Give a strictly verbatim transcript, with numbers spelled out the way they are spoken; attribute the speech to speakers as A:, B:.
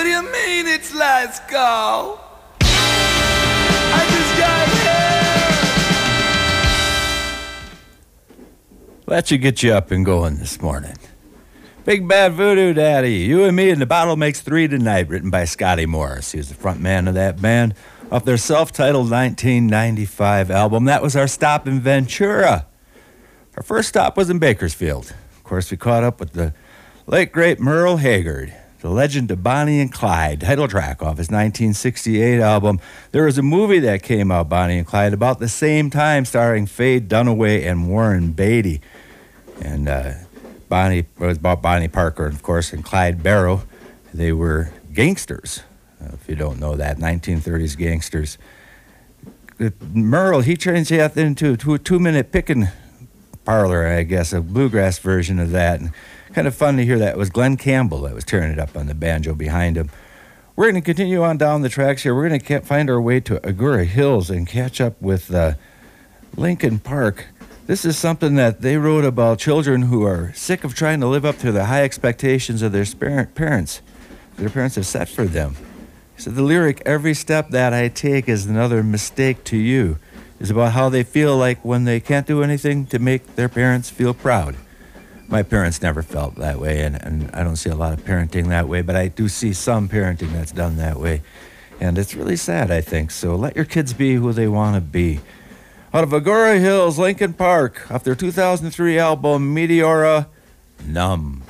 A: you mean it's last call? I just got here.
B: That should get you up and going this morning. Big Bad Voodoo Daddy, You and Me and the Bottle Makes Three Tonight, written by Scotty Morris. He was the front man of that band off their self-titled nineteen ninety-five album. That was our stop in Ventura. Our first stop was in Bakersfield. Of course, we caught up with the late, great Merle Haggard, the legend of Bonnie and Clyde, title track off his nineteen sixty-eight album. There was a movie that came out, Bonnie and Clyde, about the same time, starring Faye Dunaway and Warren Beatty. And uh, Bonnie was about Bonnie Parker, of course, and Clyde Barrow. They were gangsters, uh, if you don't know that, nineteen thirties gangsters. Merle, he turns you into a two-minute picking parlor, I guess, a bluegrass version of that. And kind of fun to hear that. It was Glenn Campbell that was turning it up on the banjo behind him. We're going to continue on down the tracks here. We're going to find our way to Agoura Hills and catch up with uh, Lincoln Park. This is something that they wrote about children who are sick of trying to live up to the high expectations of their parents, their parents have set for them. So the lyric, "Every step that I take is another mistake to you," is about how they feel like when they can't do anything to make their parents feel proud. My parents never felt that way, and, and I don't see a lot of parenting that way, but I do see some parenting that's done that way. And it's really sad, I think. So let your kids be who they want to be. Out of Agoura Hills, Lincoln Park, off their two thousand three album, Meteora, Numb.